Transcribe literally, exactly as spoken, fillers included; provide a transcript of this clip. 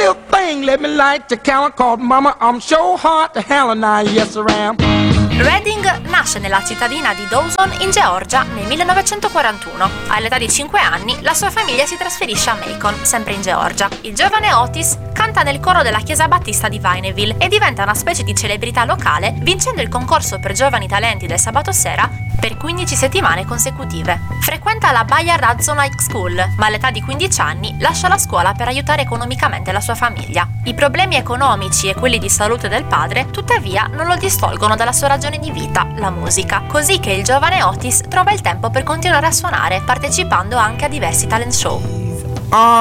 little thing let me light the counter called mama. I'm so hard to hell and I yes I am. Redding nasce nella cittadina di Dawson in Georgia nel millenovecentoquarantuno. All'età di cinque anni la sua famiglia si trasferisce a Macon, sempre in Georgia. Il giovane Otis canta nel coro della chiesa battista di Vineville e diventa una specie di celebrità locale, vincendo il concorso per giovani talenti del sabato sera per quindici settimane consecutive. Frequenta la Bayard Hudson High School, ma all'età di quindici anni lascia la scuola per aiutare economicamente la sua famiglia. I problemi economici e quelli di salute del padre, tuttavia, non lo distolgono dalla sua ragione di vita, la musica, così che il giovane Otis trova il tempo per continuare a suonare, partecipando anche a diversi talent show.